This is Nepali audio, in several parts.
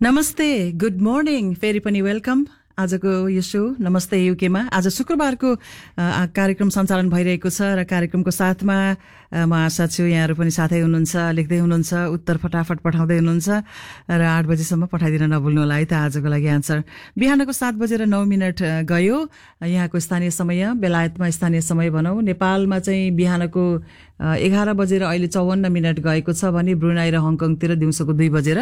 नमस्ते, गुड मर्निङ, फेरि पनि वेलकम। आजको यो शो नमस्ते युकेमा आज शुक्रबारको कार्यक्रम सञ्चालन भइरहेको छ र कार्यक्रमको साथमा म आशा छु यहाँहरू पनि साथै हुनुहुन्छ, लेख्दै हुनुहुन्छ, उत्तर फटाफट पठाउँदै हुनुहुन्छ र 8 बजेसम्म पठाइदिन नभुल्नु होला है त आजको लागि आन्सर। बिहानको 7:09 गयो यहाँको स्थानीय समय, बेलायतमा स्थानीय समय भनौँ। नेपालमा चाहिँ बिहानको 11 अहिले 54 गएको छ भने ब्रुनाई र हङकङतिर दिउँसोको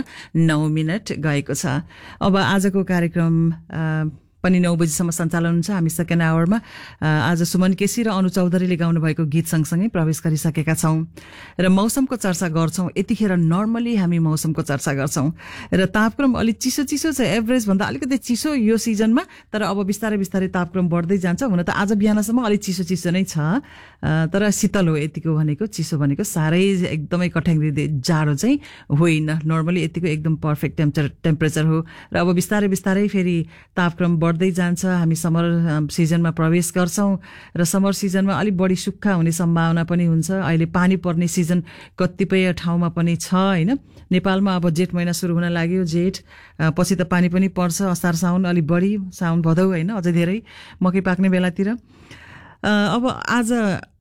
2:09 गएको छ। अब आजको कार्यक्रम पनि 9 बजीसम्म सञ्चालन हुन्छ। हामी सेकेन्ड आवरमा आज सुमन केसी र अनु चौधरीले गाउनु भएको गीत सँगसँगै प्रवेश गरिसकेका छौँ र मौसमको चर्चा गर्छौँ। यतिखेर नर्मली हामी मौसमको चर्चा गर्छौँ र तापक्रम अलिक चिसो छ, एभरेज भन्दा अलिकति चिसो यो सिजनमा, तर अब बिस्तारै बिस्तारै तापक्रम बढ्दै जान्छ। हुन त आज बिहानसम्म अलिक चिसो नै छ, तर शीतल हो यतिको भनेको। चिसो भनेको साह्रै एकदमै कठ्याङ्ग्री जाडो चाहिँ होइन, नर्मली यतिको एकदम पर्फेक्ट टेम्परेचर हो र अब बिस्तारै बिस्तारै फेरि तापक्रम बढ्दै जान्छ। हामी समर सिजनमा प्रवेश गर्छौँ र समर सिजनमा अलिक बढी सुक्खा हुने सम्भावना पनि हुन्छ। अहिले पानी पर्ने सिजन कतिपय ठाउँमा पनि छ होइन। नेपालमा अब जेठ महिना सुरु हुन लाग्यो, जेठ पछि त पानी पनि पर्छ, असार साउन अलिक बढी, साउन भदौ होइन, अझै धेरै मकै पाक्ने बेलातिर। अब आज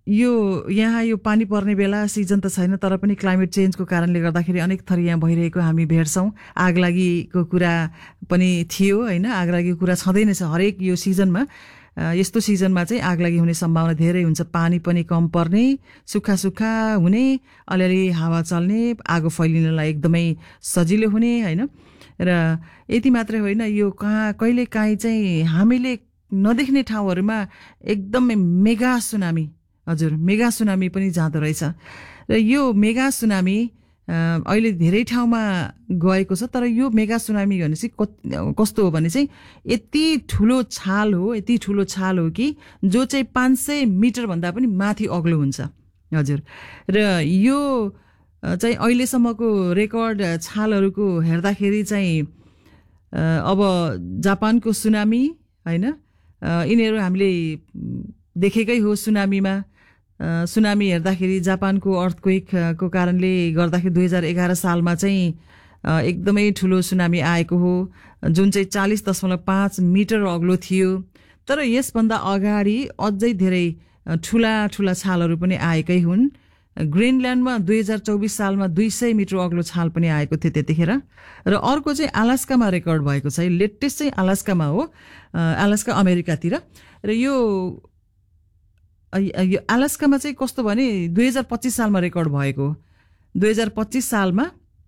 यहाँ यो पानी पर्ने बेला सिजन त छैन, तर पनि क्लाइमेट चेन्जको कारणले गर्दाखेरि अनेक थरी यहाँ भइरहेको हामी भेट्छौँ। आगलागीको कुरा पनि थियो होइन, आगलागीको कुरा छँदै नै छ। हरेक यो सिजनमा, यस्तो सिजनमा चाहिँ आगलागी हुने सम्भावना धेरै हुन्छ। पानी पनि कम पर्ने, सुक्खा हुने, अलिअलि हावा चल्ने, आगो फैलिनलाई एकदमै सजिलो हुने होइन। र यति मात्रै होइन, यो कहिले काहीँ चाहिँ हामीले नदेख्ने ठाउँहरूमा एकदमै मेगा सुनामी, हजुर मेगा सुनामी पनि जाँदो रहेछ। र यो मेगा सुनामी अहिले धेरै ठाउँमा गएको छ, तर यो मेगा सुनामी भनेपछि कस्तो हो भने चाहिँ यति ठुलो छाल हो कि जो चाहिँ 500 मिटरभन्दा पनि माथि अग्लो हुन्छ, हजुर। र यो चाहिँ अहिलेसम्मको रेकर्ड छालहरूको हेर्दाखेरि चाहिँ अब जापानको सुनामी होइन, यिनीहरू हामीले देखेकै हो। सुनामी हेर्दाखेरि जापानको अर्थक्वेकको कारणले गर्दाखेरि 2011 सालमा चाहिँ एकदमै ठुलो सुनामी आएको हो, जुन चाहिँ 40.5 मिटर अग्लो थियो। तर यसभन्दा अगाडि अझै धेरै ठुला छालहरू पनि आएकै हुन्। ग्रिनल्यान्डमा 2024 सालमा 200 मिटर अग्लो छाल पनि आएको थियो त्यतिखेर। र अर्को चाहिँ अलास्कामा रेकर्ड भएको छ, लेटेस्ट चाहिँ अलास्कामा हो, अलास्का अमेरिकातिर। र यो अलास्कामा चाहिँ कस्तो भने 2025 सालमा रेकर्ड भएको। 2025 सालमा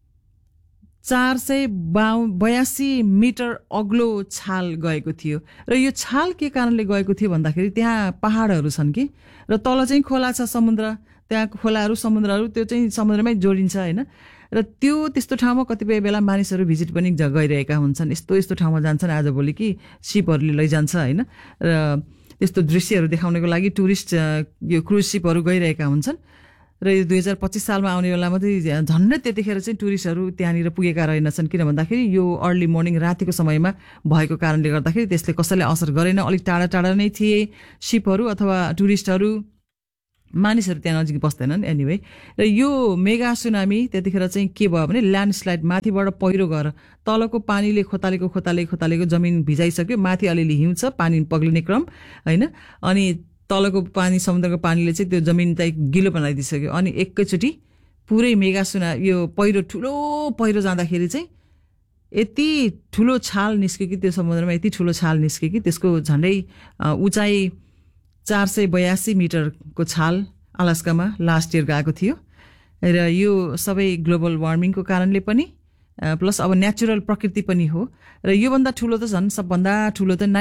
482 मिटर अग्लो छाल गएको थियो। र यो छाल के कारणले गएको थियो भन्दाखेरि त्यहाँ पहाडहरू छन् कि, र तल चाहिँ खोला छ, समुद्र, त्यहाँ खोलाहरू समुद्रहरू त्यो चाहिँ समुद्रमै जोडिन्छ होइन। र त्यस्तो ठाउँमा कतिपय बेला मानिसहरू भिजिट पनि गइरहेका हुन्छन्। यस्तो ठाउँमा जान्छन् आजभोलि कि सिपहरूले लैजान्छ होइन। र त्यस्तो दृश्यहरू देखाउनको लागि टुरिस्ट यो क्रुज सिपहरू गइरहेका हुन्छन्। र यो 2025 सालमा आउने बेलामा चाहिँ झन्डै त्यतिखेर चाहिँ टुरिस्टहरू त्यहाँनिर पुगेका रहेनछन्, किन भन्दाखेरि यो अर्ली मर्निङ रातिको समयमा भएको कारणले गर्दाखेरि त्यसले कसैलाई असर गरेन। अलिक टाढा नै थिए सिपहरू अथवा टुरिस्टहरू, मानिसहरू त्यहाँ नजिक बस्दैनन् एनिवे। र यो मेगा सुनामी त्यतिखेर चाहिँ के भयो भने ल्यान्डस्लाइड, माथिबाट पहिरो गएर तलको पानीले खोतालेको जमिन भिजाइसक्यो, माथि अलिअलि हिउँ छ, पानी पग्लिने क्रम होइन। अनि तलको पानी, समुद्रको पानीले चाहिँ त्यो जमिन चाहिँ गिलो बनाइदिइसक्यो। अनि एकैचोटि पुरै मेगा यो ठुलो पहिरो जाँदाखेरि चाहिँ यति ठुलो छाल निस्क्यो कि, त्यो समुद्रमा यति ठुलो छाल निस्क्यो कि त्यसको झन्डै उचाइ 482 मिटरको छाल अलास्कामा लास्ट इयर गएको थियो। र यो सबै ग्लोबल वार्मिङको कारणले पनि प्लस अब नेचुरल प्रकृति पनि हो। र योभन्दा ठुलो त झन् सबभन्दा ठुलो त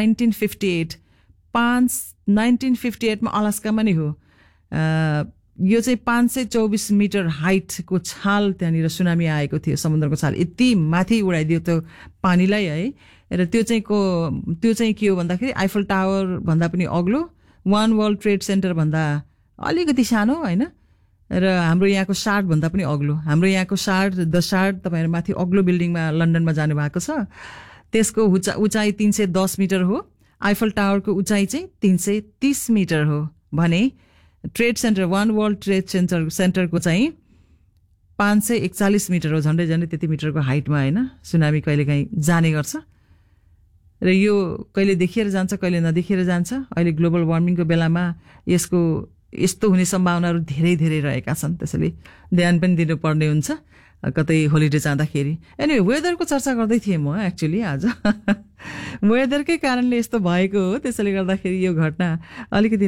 1958 मा अलास्कामा नै हो। यो चाहिँ 524 मिटर हाइटको छाल त्यहाँनिर सुनामी आएको थियो, समुद्रको छाल यति माथि उडाइदियो त्यो पानीलाई है। र त्यो चाहिँ के हो भन्दाखेरि आइफल टावर भन्दा पनि अग्लो, वान वर्ल्ड ट्रेड सेन्टर भन्दा अलिकति सानो होइन। र हाम्रो यहाँको शार्ड भन्दा पनि अग्लो। हाम्रो यहाँको द शार्ड तपाईँहरू माथि अग्लो बिल्डिङमा लन्डनमा जानुभएको छ, त्यसको उचाइ 310 मिटर हो। आइफल टावरको उचाइ चाहिँ 330 मिटर हो भने trade centre, one world trade सेन्टरको चाहिँ 541 मिटर हो, झन्डै झन्डै त्यति मिटरको हाइटमा होइन सुनामी कहिलेकाहीँ जाने गर्छ र यो कहिले देखिएर जान्छ कहिले नदेखिएर जान्छ। अहिले ग्लोबल वार्मिङको बेलामा यस्तो हुने सम्भावनाहरू धेरै धेरै रहेका छन्, त्यसैले ध्यान पनि दिनुपर्ने हुन्छ कतै होलिडे जाँदाखेरि। एनिवे वेदरको चर्चा गर्दै थिएँ म एक्चुअली आज वेदरकै कारणले यस्तो भएको हो, त्यसैले गर्दाखेरि यो घटना अलिकति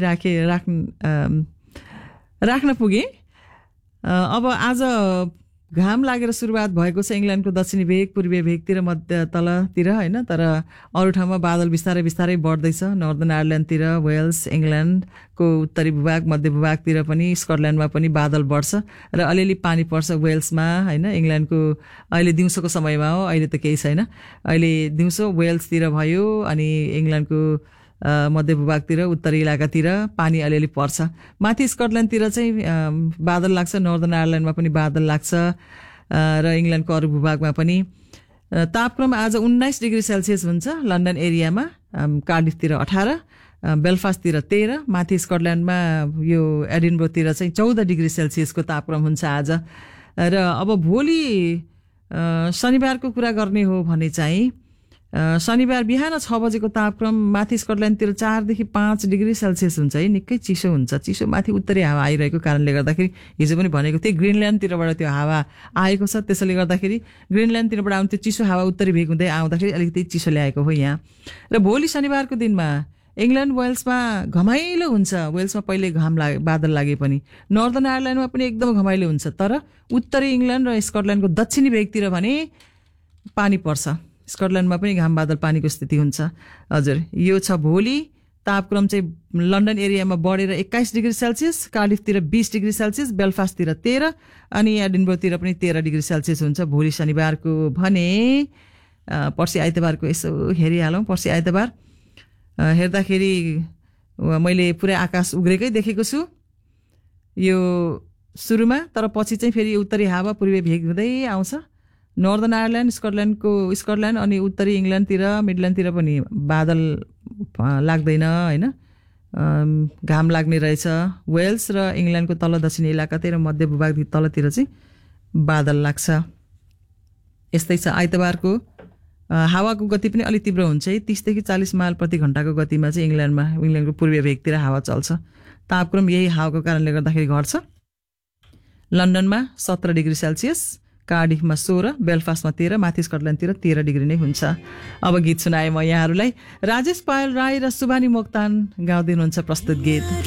राख्न पुगेँ। अब आज घाम लागेर सुरुवात भएको छ इङ्ल्यान्डको दक्षिणी भेग, पूर्वीय भेगतिर, मध्य तलतिर होइन, तर अरू ठाउँमा बादल बिस्तारै बिस्तारै बढ्दैछ। नर्दर्न आयरल्यान्डतिर, वेल्स, इङ्ल्यान्डको उत्तरी भूभाग, मध्य भूभागतिर पनि, स्कटल्यान्डमा पनि बादल बढ्छ र अलिअलि पानी पर्छ वेल्समा होइन। इङ्ल्यान्डको अहिले दिउँसोको समयमा हो, अहिले त केही छैन, अहिले दिउँसो वेल्सतिर भयो, अनि इङ्ल्यान्डको मध्य भूभागतिर, उत्तरी इलाकातिर पानी अलिअलि पर्छ। माथि स्कटल्यान्डतिर चाहिँ बादल लाग्छ, नर्दर्न आयरल्यान्डमा पनि बादल लाग्छ र इङ्ल्यान्डको अरू भूभागमा पनि। तापक्रम आज 19 डिग्री सेल्सियस हुन्छ लन्डन एरियामा, कार्डिफतिर 18, बेलफास्टतिर 13, माथि स्कटल्यान्डमा यो एडिनबर्गतिर चाहिँ 14 डिग्री सेल्सियसको तापक्रम हुन्छ आज। र अब भोलि शनिबारको कुरा गर्ने हो भने चाहिँ शनिबार बिहान 6 बजेको तापक्रम माथि स्कटल्यान्डतिर 4 देखि 5 डिग्री सेल्सियस हुन्छ है, निकै चिसो हुन्छ। चिसो माथि उत्तरी हावा आइरहेको कारणले गर्दाखेरि, हिजो पनि भनेको थिएँ ग्रिनल्यान्डतिरबाट त्यो हावा आएको छ, त्यसैले गर्दाखेरि ग्रिनल्यान्डतिरबाट आउने त्यो चिसो हावा उत्तरी भेग हुँदै आउँदाखेरि अलिकति चिसो ल्याएको हो यहाँ। र भोलि शनिबारको दिनमा इङ्ल्यान्ड वेल्समा घमाइलो हुन्छ। वेल्समा पहिले बादल लागे पनि, नर्दर्न आयरल्यान्डमा पनि एकदम घमाइलो हुन्छ, तर उत्तरी इङ्ल्यान्ड र स्कटल्यान्डको दक्षिणी भेगतिर भने पानी पर्छ। स्कटल्यान्डमा पनि घाम बादल पानीको स्थिति हुन्छ। हजुर, यो छ भोलि। तापक्रम चाहिँ लन्डन एरियामा बढेर 21 डिग्री सेल्सियस, कार्डिफतिर 20 डिग्री सेल्सियस, बेलफास्टतिर 13 अनि एडिनबर्गतिर पनि 13 डिग्री सेल्सियस हुन्छ भोलि शनिबारको भने। पर्सि आइतबारको यसो हेरिहालौँ। पर्सि आइतबार हेर्दाखेरि मैले पुरै आकाश उग्रेकै देखेको छु यो सुरुमा, तर पछि चाहिँ फेरि उत्तरी हावा पूर्वीय भेग हुँदै आउँछ। नर्दर्न आयरल्यान्ड, स्कटल्यान्ड अनि उत्तरी इङ्ल्यान्डतिर, मिडल्यान्डतिर पनि बादल लाग्दैन होइन, घाम लाग्ने रहेछ। वेल्स र इङ्ल्यान्डको तल दक्षिणी इलाकातिर, मध्य भूभाग तलतिर चाहिँ बादल लाग्छ। यस्तै छ। आइतबारको हावाको गति पनि अलिक तीव्र हुन्छ है, 30 देखि 40 माइल प्रति घण्टाको गतिमा चाहिँ इङ्ल्यान्डको पूर्वीय भेगतिर हावा चल्छ। तापक्रम यही हावाको कारणले गर्दाखेरि घट्छ। लन्डनमा 17 डिग्री सेल्सियस, कार्डिफमा 16, बेलफास्टमा 13, माथि स्कटल्यान्डतिर 13 डिग्री नै हुन्छ। अब गीत सुनाएँ म यहाँहरूलाई। राजेश पायल राई र सुभानी मोक्तान गाउँदै हुनुहुन्छ प्रस्तुत गीत।